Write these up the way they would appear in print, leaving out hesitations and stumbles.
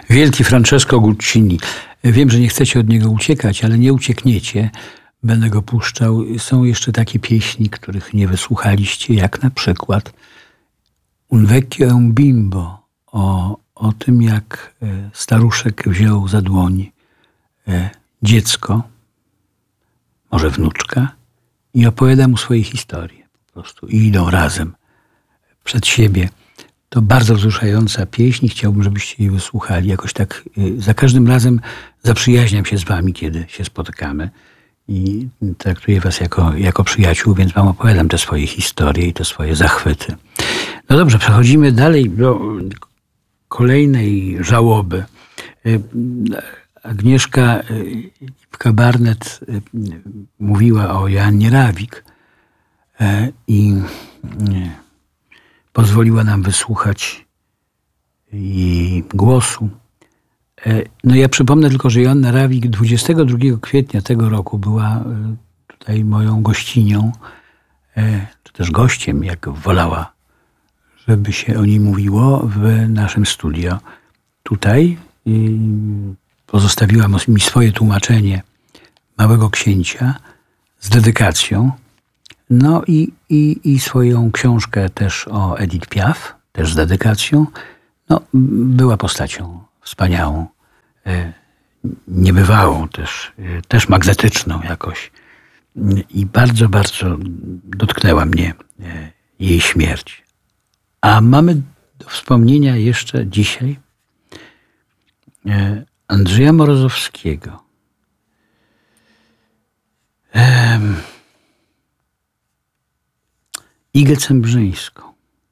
Wielki Francesco Guccini. Wiem, że nie chcecie od niego uciekać, ale nie uciekniecie. Będę go puszczał. Są jeszcze takie pieśni, których nie wysłuchaliście, jak na przykład Un vecchio e un bimbo, o tym, jak staruszek wziął za dłoń dziecko, może wnuczka, i opowiada mu swoje historie po prostu. I idą razem przed siebie. To bardzo wzruszająca pieśń. Chciałbym, żebyście jej wysłuchali. Jakoś tak za każdym razem zaprzyjaźniam się z wami, kiedy się spotykamy. I traktuję was jako przyjaciół, więc wam opowiadam te swoje historie i te swoje zachwyty. No dobrze, przechodzimy dalej do kolejnej żałoby. Agnieszka Barnett mówiła o Joannie Rawik i pozwoliła nam wysłuchać jej głosu. No ja przypomnę tylko, że Joanna Rawik 22 kwietnia tego roku była tutaj moją gościnią, czy też gościem, jak wolała, żeby się o niej mówiło, w naszym studio tutaj. Pozostawiła mi swoje tłumaczenie Małego Księcia z dedykacją. No i swoją książkę też o Edith Piaf, też z dedykacją. No, była postacią wspaniałą, niebywałą też magzetyczną jakoś. I bardzo, bardzo dotknęła mnie jej śmierć. A mamy do wspomnienia jeszcze dzisiaj Andrzeja Morozowskiego. Igę Cembrzyńską.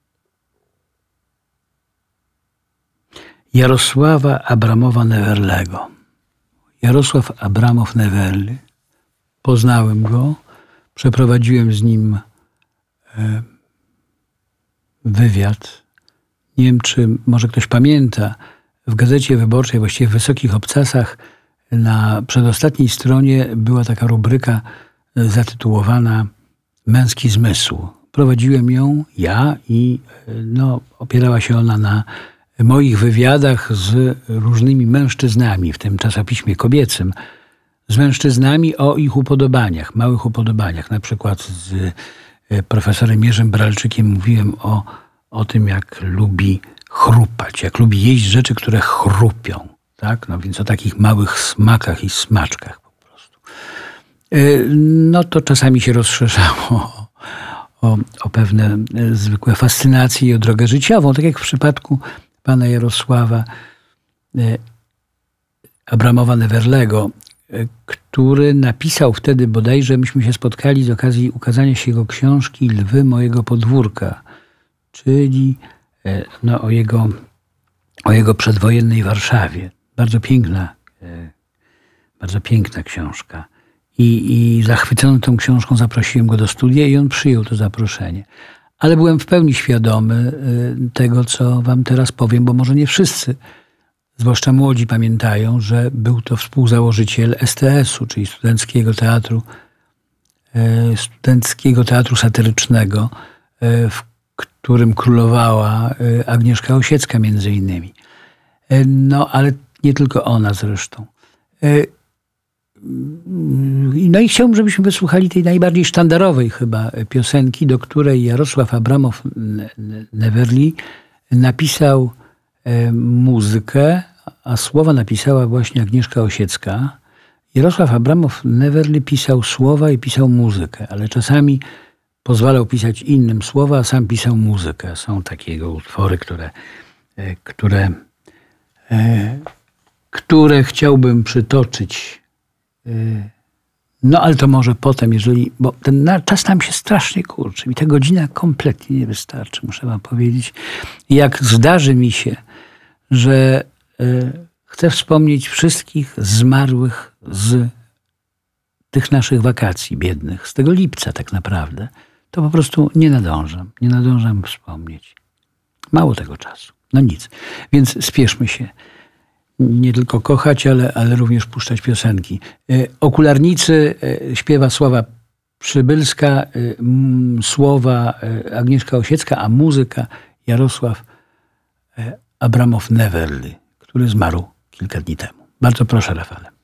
Jarosława Abramowa-Newerlego. Jarosław Abramow-Newerly. Poznałem go. Przeprowadziłem z nim wywiad. Nie wiem, czy może ktoś pamięta. W Gazecie Wyborczej, właściwie w Wysokich Obcasach, na przedostatniej stronie była taka rubryka zatytułowana Męski zmysł. Prowadziłem ją ja i opierała się ona na moich wywiadach z różnymi mężczyznami w tym czasopiśmie kobiecym, z mężczyznami o ich upodobaniach, małych upodobaniach. Na przykład z profesorem Jerzym Bralczykiem mówiłem o tym, jak lubi chrupać, jak lubi jeść rzeczy, które chrupią. Tak? No więc o takich małych smakach i smaczkach po prostu. No to czasami się rozszerzało o pewne zwykłe fascynacje i o drogę życiową, tak jak w przypadku pana Jarosława Abramowa-Newerlego, który napisał wtedy bodajże, myśmy się spotkali z okazji ukazania się jego książki Lwy mojego podwórka, czyli o jego przedwojennej Warszawie. Bardzo piękna książka. I zachwycony tą książką zaprosiłem go do studia i on przyjął to zaproszenie. Ale byłem w pełni świadomy tego, co wam teraz powiem, bo może nie wszyscy, zwłaszcza młodzi, pamiętają, że był to współzałożyciel STS-u, czyli Studenckiego Teatru Satyrycznego, w którym królowała Agnieszka Osiecka między innymi. No, ale nie tylko ona zresztą. No i chciałbym, żebyśmy wysłuchali tej najbardziej sztandarowej chyba piosenki, do której Jarosław Abramow-Newerly napisał muzykę, a słowa napisała właśnie Agnieszka Osiecka. Jarosław Abramow-Newerly pisał słowa i pisał muzykę, ale czasami pozwalał pisać innym słowa, a sam pisał muzykę. Są takie jego utwory, które chciałbym przytoczyć. No ale to może potem, bo ten czas nam się strasznie kurczy. Mi ta godzina kompletnie nie wystarczy, muszę wam powiedzieć. Jak zdarzy mi się, że chcę wspomnieć wszystkich zmarłych z tych naszych wakacji biednych, z tego lipca tak naprawdę, to po prostu nie nadążam wspomnieć. Mało tego czasu. No nic. Więc spieszmy się. Nie tylko kochać, ale również puszczać piosenki. Okularnicy śpiewa Sława Przybylska, słowa Agnieszka Osiecka, a muzyka Jarosław Abramow-Newerly, który zmarł kilka dni temu. Bardzo proszę, Rafale.